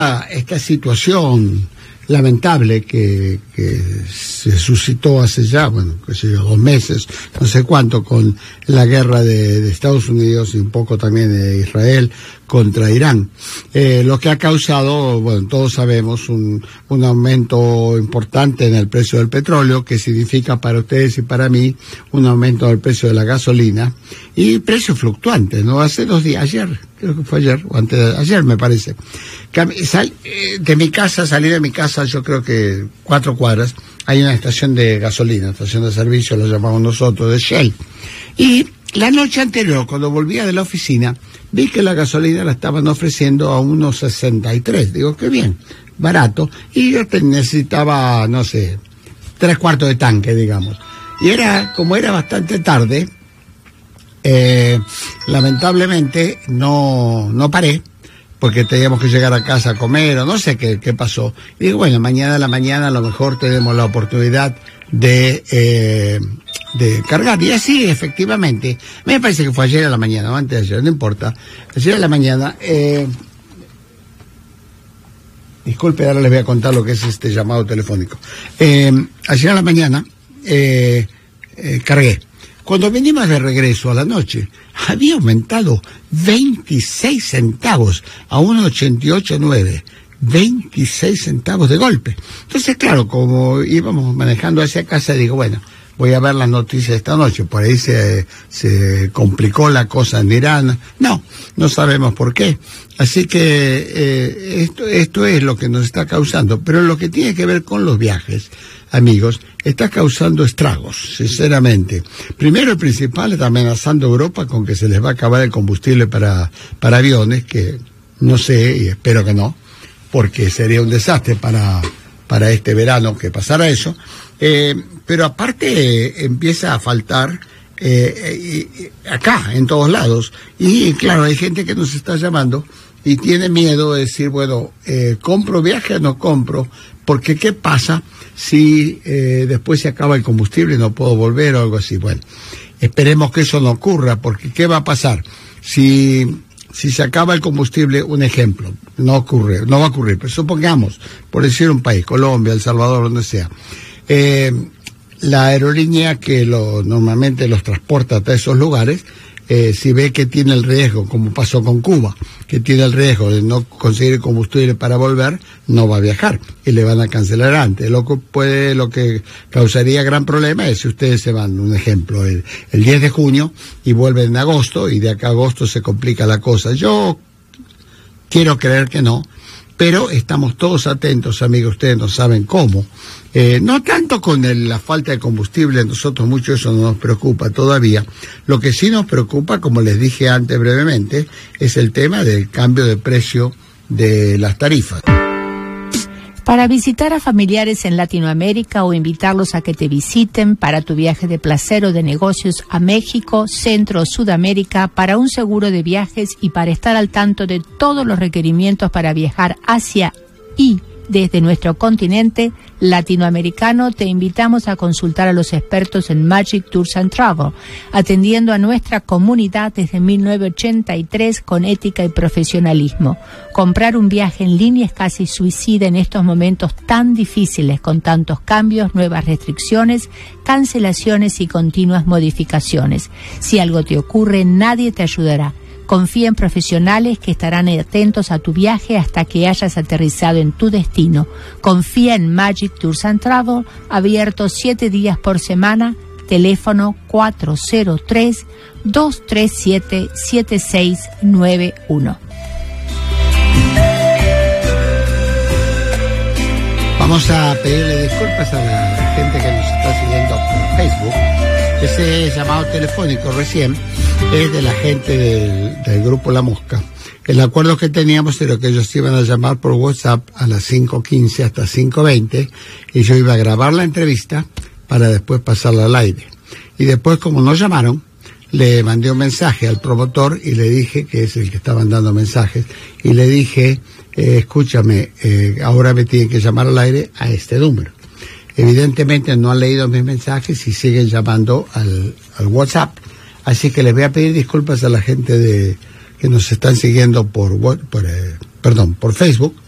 esta situación lamentable que se suscitó hace ya, bueno, qué sé yo, 2 meses, no sé cuánto, con la guerra de Estados Unidos y un poco también de Israel contra Irán, lo que ha causado, bueno, todos sabemos, un aumento importante en el precio del petróleo, que significa para ustedes y para mí un aumento del precio de la gasolina y precios fluctuantes, ¿no? Hace 2 días, ayer, creo que fue ayer, o antes de ayer me parece, salí de mi casa, yo creo que 4 cuadras, hay una estación de gasolina, estación de servicio, lo llamamos nosotros, de Shell. Y la noche anterior, cuando volvía de la oficina, vi que la gasolina la estaban ofreciendo a unos 63. Digo, qué bien, barato. Y yo necesitaba, no sé, 3/4 de tanque, digamos. Y como era bastante tarde, lamentablemente no paré, porque teníamos que llegar a casa a comer, o no sé qué pasó. Y digo, bueno, mañana a la mañana a lo mejor tenemos la oportunidad de cargar. Y así, efectivamente, me parece que fue ayer a la mañana, o antes de ayer, no importa. Ayer a la mañana, disculpe, ahora les voy a contar lo que es este llamado telefónico. Ayer a la mañana, cargué. Cuando venimos de regreso a la noche, había aumentado 26 centavos a 1,88,9. 26 centavos de golpe. Entonces, claro, como íbamos manejando hacia casa, digo, bueno, voy a ver las noticias esta noche. Por ahí se complicó la cosa en Irán. No sabemos por qué. Así que esto es lo que nos está causando. Pero lo que tiene que ver con los viajes, amigos, está causando estragos, sinceramente. Primero, el principal, está amenazando a Europa con que se les va a acabar el combustible para aviones, que no sé, y espero que no, porque sería un desastre para este verano que pasara eso. Pero aparte empieza a faltar acá, en todos lados. Y claro, hay gente que nos está llamando y tiene miedo de decir, bueno, ¿compro viaje o no compro? Porque ¿qué pasa si después se acaba el combustible y no puedo volver o algo así? Bueno, esperemos que eso no ocurra, porque ¿qué va a pasar? Si se acaba el combustible, un ejemplo, no va a ocurrir, pero supongamos, por decir un país, Colombia, El Salvador, donde sea, la aerolínea que normalmente los transporta hasta esos lugares, si ve que tiene el riesgo, como pasó con Cuba, que tiene el riesgo de no conseguir combustible para volver, no va a viajar y le van a cancelar antes. Lo que causaría gran problema es si ustedes se van, un ejemplo, el 10 de junio y vuelven en agosto, y de acá a agosto se complica la cosa. Yo quiero creer que no, pero estamos todos atentos, amigos, ustedes no saben cómo. No tanto con la falta de combustible, nosotros mucho eso no nos preocupa todavía. Lo que sí nos preocupa, como les dije antes brevemente, es el tema del cambio de precio de las tarifas. Para visitar a familiares en Latinoamérica o invitarlos a que te visiten para tu viaje de placer o de negocios a México, Centro o Sudamérica, para un seguro de viajes y para estar al tanto de todos los requerimientos para viajar hacia y desde nuestro continente latinoamericano, te invitamos a consultar a los expertos en Magic Tours and Travel, atendiendo a nuestra comunidad desde 1983 con ética y profesionalismo. Comprar un viaje en línea es casi suicida en estos momentos tan difíciles, con tantos cambios, nuevas restricciones, cancelaciones y continuas modificaciones. Si algo te ocurre, nadie te ayudará. Confía en profesionales que estarán atentos a tu viaje hasta que hayas aterrizado en tu destino. Confía en Magic Tours and Travel, abierto 7 días por semana, teléfono 403-237-7691. Vamos a pedirle disculpas a la gente que nos está siguiendo por Facebook. Ese llamado telefónico recién es de la gente del grupo La Mosca. El acuerdo que teníamos era que ellos iban a llamar por WhatsApp a las 5:15 hasta 5:20 y yo iba a grabar la entrevista para después pasarla al aire. Y después, como no llamaron, le mandé un mensaje al promotor y le dije, que es el que estaban dando mensajes, y le dije, escúchame, ahora me tienen que llamar al aire a este número. Evidentemente no han leído mis mensajes y siguen llamando al WhatsApp. Así que les voy a pedir disculpas a la gente que nos están siguiendo por Facebook,